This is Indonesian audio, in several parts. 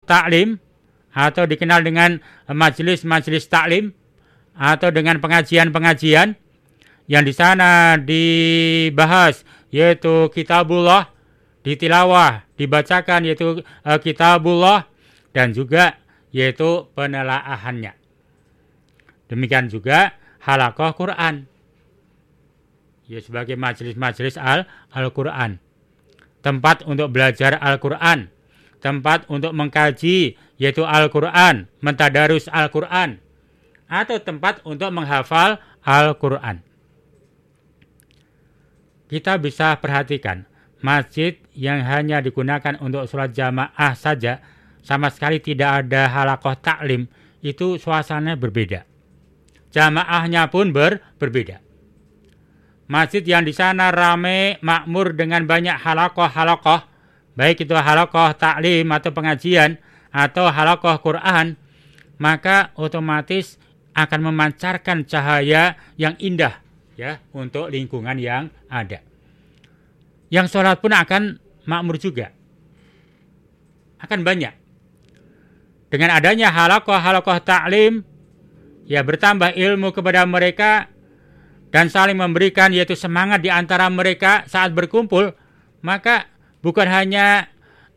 taklim atau dikenal dengan majelis-majelis taklim atau dengan pengajian-pengajian yang di sana dibahas yaitu kitabullah, ditilawah, dibacakan yaitu kitabullah, dan juga yaitu penelaahannya. Demikian juga halaqah Quran, ya sebagai majelis-majelis Al-Quran, tempat untuk belajar Al-Quran, tempat untuk mengkaji yaitu Al-Quran, mentadarus Al-Quran, atau tempat untuk menghafal Al-Quran. Kita bisa perhatikan masjid yang hanya digunakan untuk sholat jamaah saja, sama sekali tidak ada halaqah taklim, itu suasananya berbeda. Jamaahnya pun berbeda. Masjid yang di sana ramai, makmur dengan banyak halaqah, baik itu halaqah taklim atau pengajian atau halaqah Quran, maka otomatis akan memancarkan cahaya yang indah ya untuk lingkungan yang ada. Yang sholat pun akan makmur juga, akan banyak. Dengan adanya halaqah taklim, ya bertambah ilmu kepada mereka dan saling memberikan yaitu semangat di antara mereka saat berkumpul, maka bukan hanya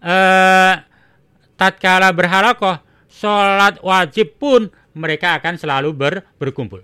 tatkala berhalaqah, sholat wajib pun mereka akan selalu berkumpul.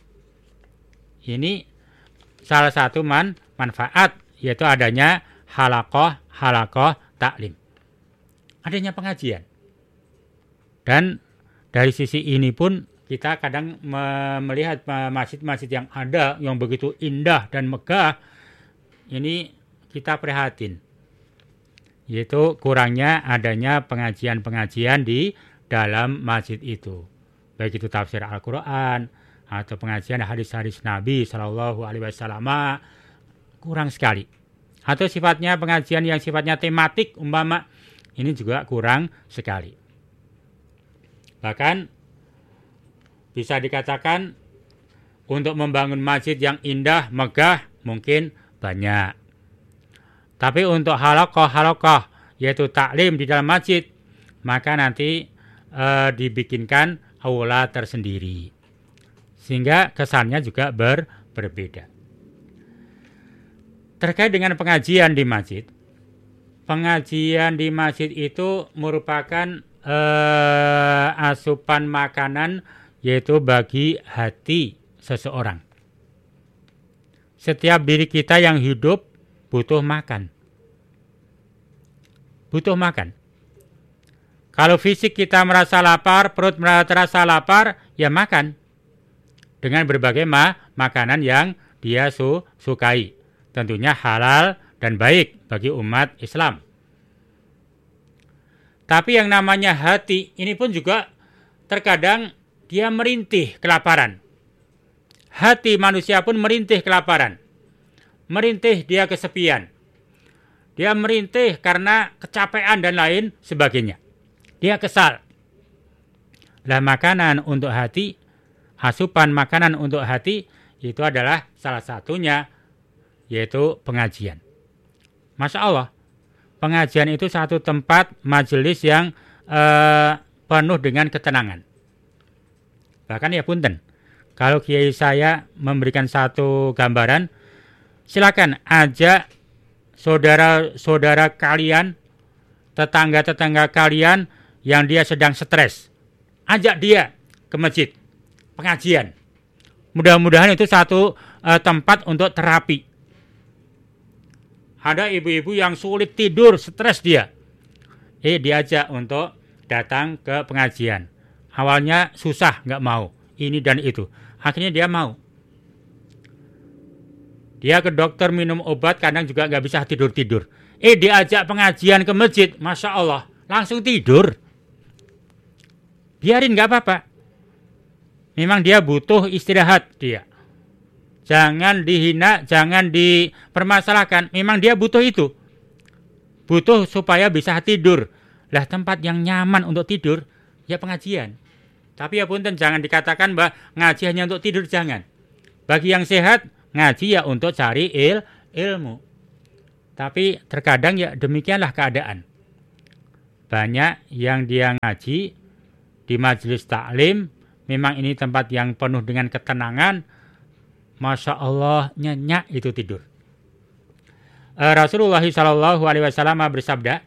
Ini salah satu manfaat, yaitu adanya halaqah taklim, adanya pengajian. Dan dari sisi ini pun kita kadang melihat masjid-masjid yang ada yang begitu indah dan megah, ini kita prihatin, yaitu kurangnya adanya pengajian-pengajian di dalam masjid itu, baik itu tafsir Al-Quran atau pengajian hadis-hadis Nabi Shallallahu Alaihi Wasallam, kurang sekali. Atau sifatnya pengajian yang sifatnya tematik umpama, ini juga kurang sekali. Bahkan bisa dikatakan untuk membangun masjid yang indah, megah mungkin banyak. Tapi untuk halaqah yaitu taklim di dalam masjid, maka nanti dibikinkan aula tersendiri, sehingga kesannya juga berbeda. Terkait dengan pengajian di masjid, pengajian di masjid itu merupakan asupan makanan yaitu bagi hati seseorang. Setiap diri kita yang hidup butuh makan. Butuh makan. Kalau fisik kita merasa lapar, perut terasa lapar, ya makan. Dengan berbagai makanan yang dia sukai. Tentunya halal dan baik bagi umat Islam. Tapi yang namanya hati, ini pun juga terkadang dia merintih kelaparan. Hati manusia pun merintih kelaparan. Merintih dia kesepian. Dia merintih karena kecapean dan lain sebagainya. Dia kesal. Lah makanan untuk hati, asupan makanan untuk hati, itu adalah salah satunya, yaitu pengajian. Masya Allah, pengajian itu satu tempat majelis yang penuh dengan ketenangan. Bahkan ya punten, kalau kiai saya memberikan satu gambaran, silakan ajak saudara-saudara kalian, tetangga-tetangga kalian yang dia sedang stres, ajak dia ke masjid, pengajian. Mudah-mudahan itu satu tempat untuk terapi. Ada ibu-ibu yang sulit tidur, stres dia. Diajak untuk datang ke pengajian. Awalnya susah, nggak mau. Ini dan itu. Akhirnya dia mau. Dia ke dokter minum obat, kadang juga nggak bisa tidur-tidur. Diajak pengajian ke masjid, Masya Allah, langsung tidur. Biarin, nggak apa-apa. Memang dia butuh istirahat dia. Jangan dihina, jangan dipermasalahkan. Memang dia butuh itu. Butuh supaya bisa tidur. Lah tempat yang nyaman untuk tidur, ya pengajian. Tapi ya punten, jangan dikatakan bahwa ngaji hanya untuk tidur, jangan. Bagi yang sehat, ngaji ya untuk cari ilmu. Tapi terkadang ya demikianlah keadaan. banyak yang dia ngaji di majelis taklim, memang ini tempat yang penuh dengan ketenangan, Masya Allah nyenyak itu tidur. Rasulullah SAW bersabda,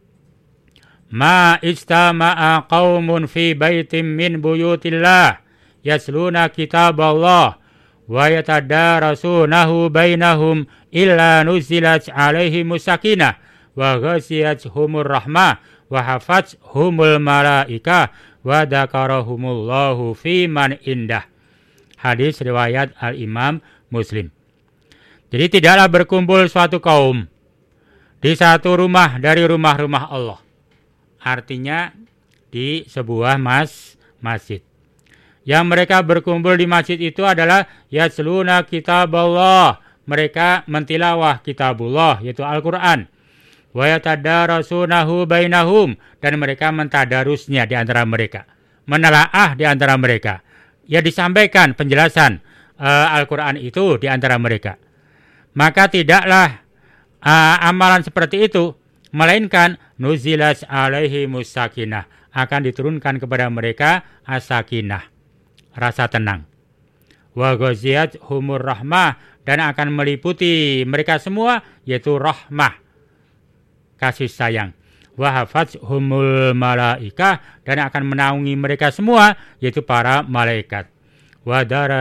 Ma istama'a qaumun fi baitim min buyutillah yasluna kitaballah wa yatadarasunahu bainahum illa nuzilat alaihimus sakinah wa ghasiyatuhumur rahmah wa hafathumul malaikah wa dzakarahumullahu fi man indah. Hadis riwayat Al-Imam Muslim. Jadi tidaklah berkumpul suatu kaum di satu rumah dari rumah-rumah Allah. Artinya di sebuah masjid. Yang mereka berkumpul di masjid itu adalah yasluna kitaballah. Mereka mentilawah kitabullah, yaitu Al-Quran. Wa yatadarasunahu bainahum. Dan mereka mentadarusnya di antara mereka. Menelaah di antara mereka. Ya, disampaikan penjelasan Al-Quran itu di antara mereka. Maka tidaklah amalan seperti itu, melainkan nuzilas alaihimus sakinah, akan diturunkan kepada mereka as-sakinah, rasa tenang. Wa ghaziyatuhumur rahmah, dan akan meliputi mereka semua, yaitu rahmah, kasih sayang. Wa hafathumul malaikah, dan akan menaungi mereka semua, yaitu para malaikat. Wa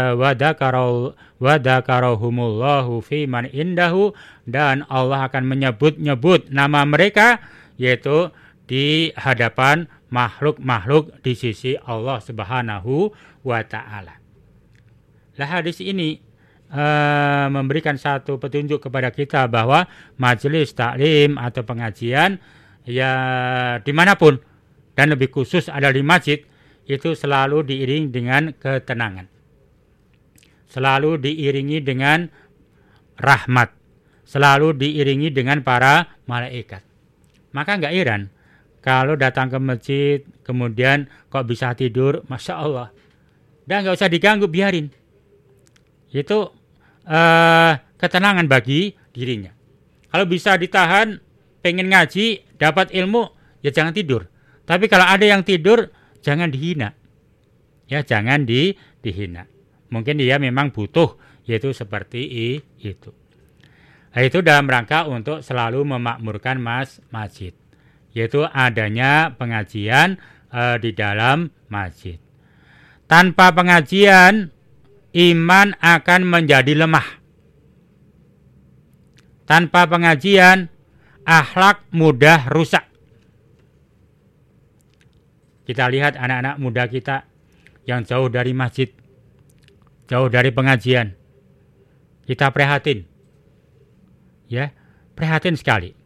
dzakarahumullahu fi man indahu, dan Allah akan menyebut-nyebut nama mereka, yaitu di hadapan makhluk-makhluk di sisi Allah Subhanahu wa Ta'ala. Lah, hadis ini memberikan satu petunjuk kepada kita bahwa majelis taklim atau pengajian ya dimanapun, dan lebih khusus ada di masjid, itu selalu diiringi dengan ketenangan, selalu diiringi dengan rahmat, selalu diiringi dengan para malaikat. Maka nggak heran kalau datang ke masjid kemudian kok bisa tidur, Masya Allah. Dan nggak usah diganggu, biarin. Itu ketenangan bagi dirinya. Kalau bisa ditahan, pengen ngaji, dapat ilmu, ya jangan tidur. Tapi kalau ada yang tidur, jangan dihina. Ya, jangan dihina. Mungkin dia memang butuh, yaitu seperti itu. Nah, itu dalam rangka untuk selalu memakmurkan masjid, yaitu adanya pengajian di dalam masjid. Tanpa pengajian, iman akan menjadi lemah. Tanpa pengajian, akhlak mudah rusak. Kita lihat anak-anak muda kita yang jauh dari masjid, jauh dari pengajian. Kita prihatin. Ya, prihatin sekali.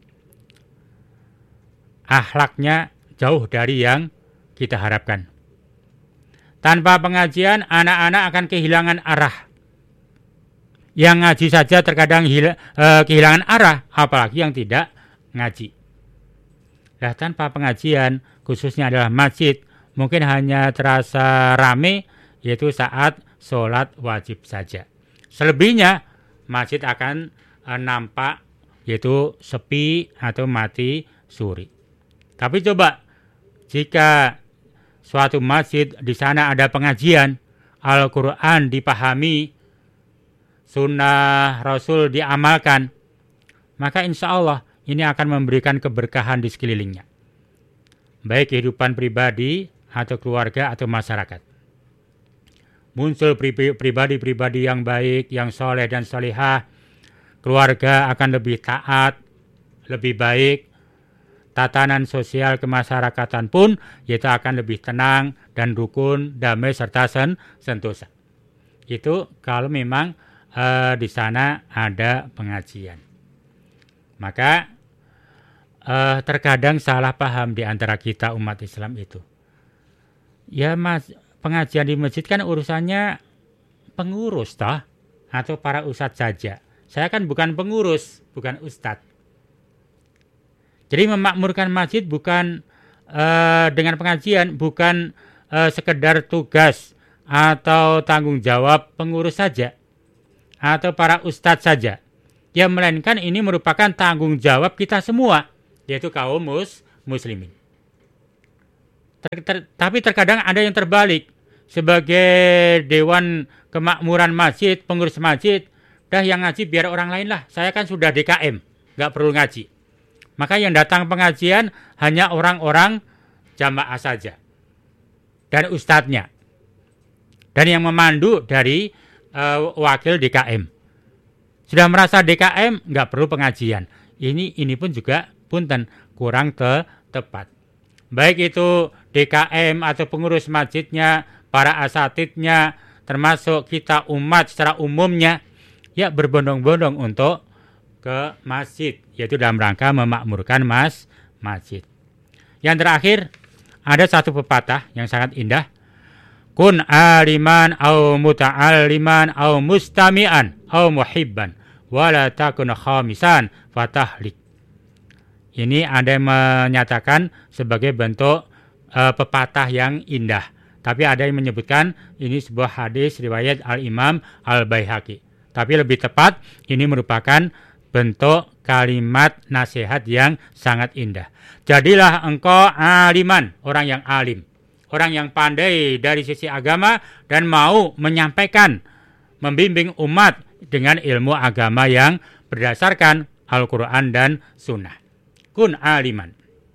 Akhlaknya jauh dari yang kita harapkan. Tanpa pengajian, anak-anak akan kehilangan arah. Yang ngaji saja terkadang kehilangan arah, apalagi yang tidak ngaji. Nah, tanpa pengajian, khususnya adalah masjid, mungkin hanya terasa rame, yaitu saat sholat wajib saja. Selebihnya, masjid akan nampak, yaitu sepi atau mati suri. Tapi coba, jika suatu masjid di sana ada pengajian, Al-Quran dipahami, sunnah Rasul diamalkan, maka insya Allah ini akan memberikan keberkahan di sekelilingnya, baik kehidupan pribadi atau keluarga atau masyarakat. Muncul pribadi-pribadi yang baik, yang soleh dan solihah, keluarga akan lebih taat, lebih baik, tatanan sosial kemasyarakatan pun yaitu akan lebih tenang dan rukun, damai serta sentosa. Itu kalau memang di sana ada pengajian. Maka terkadang salah paham di antara kita umat Islam itu. Ya mas, pengajian di masjid kan urusannya pengurus toh, atau para ustadz saja. Saya kan bukan pengurus, bukan ustadz. Jadi memakmurkan masjid bukan dengan pengajian, bukan sekedar tugas atau tanggung jawab pengurus saja atau para ustadz saja. Ya, melainkan ini merupakan tanggung jawab kita semua, yaitu kaum muslimin. Tapi terkadang ada yang terbalik. Sebagai Dewan Kemakmuran Masjid, pengurus masjid, dah yang ngaji biar orang lain lah. Saya kan sudah DKM, nggak perlu ngaji. Maka yang datang pengajian hanya orang-orang jamaah saja. Dan ustadznya. Dan yang memandu dari wakil DKM. Sudah merasa DKM, nggak perlu pengajian. Ini pun juga punten kurang tepat. Baik itu DKM atau pengurus masjidnya, para asatidnya, termasuk kita umat secara umumnya, ya berbondong-bondong untuk ke masjid, yaitu dalam rangka memakmurkan masjid. Yang terakhir, ada satu pepatah yang sangat indah. Kun aliman au muta'alliman au mustami'an au muhibban wala takun khamisan fatahlik. Ini ada yang menyatakan sebagai bentuk pepatah yang indah. Tapi ada yang menyebutkan ini sebuah hadis riwayat Al-Imam Al-Baihaqi. Tapi lebih tepat, ini merupakan bentuk kalimat nasihat yang sangat indah. Jadilah engkau aliman, orang yang alim. Orang yang pandai dari sisi agama dan mau menyampaikan, membimbing umat dengan ilmu agama yang berdasarkan Al-Quran dan Sunnah. Kun aliman.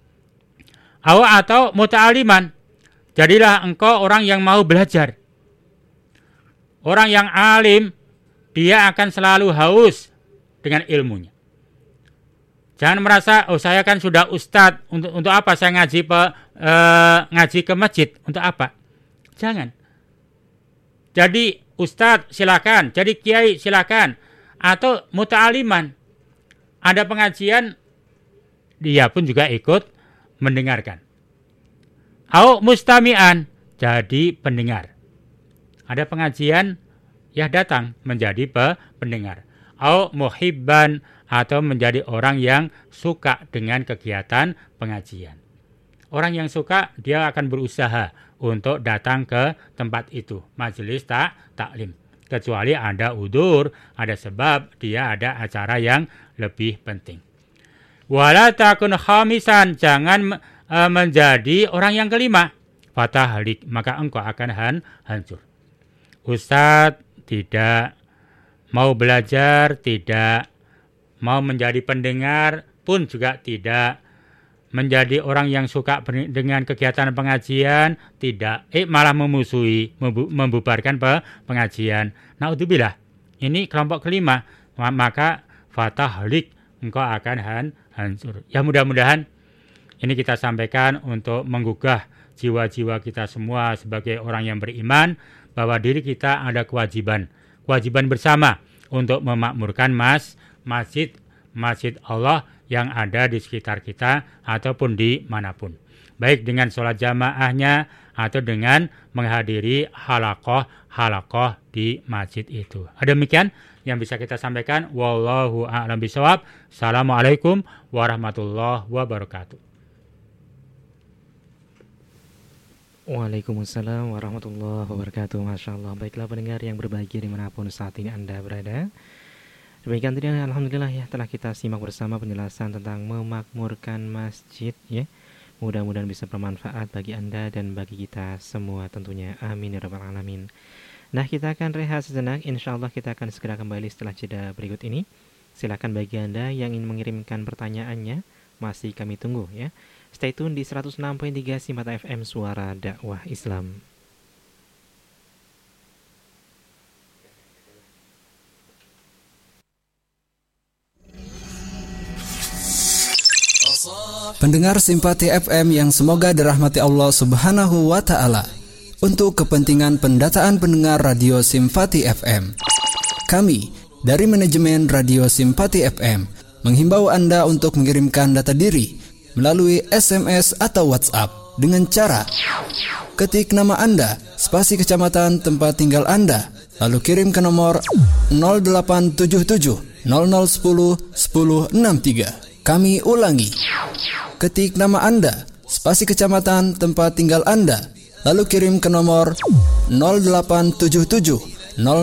Atau muta'aliman. Jadilah engkau orang yang mau belajar. Orang yang alim, dia akan selalu haus dengan ilmunya. Jangan merasa, saya kan sudah ustadz, untuk apa saya ngaji ke masjid, untuk apa? Jangan. Jadi ustadz silakan, jadi kiai silakan, atau muta'aliman. Ada pengajian, dia pun juga ikut mendengarkan. Au mustami'an, jadi pendengar. Ada pengajian, ya datang menjadi pendengar. Au muhibban, atau menjadi orang yang suka dengan kegiatan pengajian. Orang yang suka, dia akan berusaha untuk datang ke tempat itu, majelis taklim. Kecuali ada udzur, ada sebab, dia ada acara yang lebih penting. Wala takun khamisan, jangan menjadi orang yang kelima. Fatahlik, maka engkau akan hancur. Ustadz tidak mau belajar, tidak mau menjadi pendengar pun juga tidak, menjadi orang yang suka dengan kegiatan pengajian, tidak, malah memusuhi, membubarkan pengajian. Naudzubillah, ini kelompok kelima, maka fatahlik, engkau akan hancur. Ya mudah-mudahan ini kita sampaikan untuk menggugah jiwa-jiwa kita semua sebagai orang yang beriman, bahwa diri kita ada kewajiban bersama untuk memakmurkan masjid Allah yang ada di sekitar kita ataupun di manapun. Baik dengan sholat jamaahnya atau dengan menghadiri halakoh di masjid itu. Demikian yang bisa kita sampaikan. Wallahu a'lam bishawab. Assalamualaikum warahmatullahi wabarakatuh. Waalaikumsalam warahmatullahi wabarakatuh. Masya Allah. Baiklah pendengar yang berbahagia dimanapun saat ini Anda berada. Demikian tadi alhamdulillah ya, telah kita simak bersama penjelasan tentang memakmurkan masjid ya. Mudah-mudahan bisa bermanfaat bagi Anda dan bagi kita semua tentunya. Amin ya rabbal alamin. Nah, kita akan rehat sejenak. Insyaallah kita akan segera kembali setelah jeda berikut ini. Silakan bagi Anda yang ingin mengirimkan pertanyaannya, masih kami tunggu ya. Stay tune di 106.3 Simpat FM Suara Dakwah Islam. Pendengar Simpati FM yang semoga dirahmati Allah Subhanahu wa Ta'ala, untuk kepentingan pendataan pendengar Radio Simpati FM, kami dari manajemen Radio Simpati FM menghimbau Anda untuk mengirimkan data diri melalui SMS atau WhatsApp dengan cara ketik nama Anda, spasi kecamatan tempat tinggal Anda, lalu kirim ke nomor 0877 0010 1063. Kami ulangi, ketik nama Anda, spasi kecamatan tempat tinggal Anda, lalu kirim ke nomor 0877 0010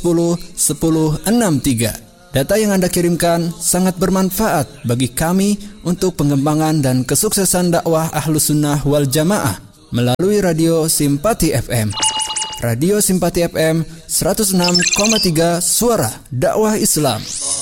1063. Data yang Anda kirimkan sangat bermanfaat bagi kami untuk pengembangan dan kesuksesan dakwah Ahlus Sunnah wal Jamaah melalui Radio Simpati FM. Radio Simpati FM 106,3 Suara Dakwah Islam.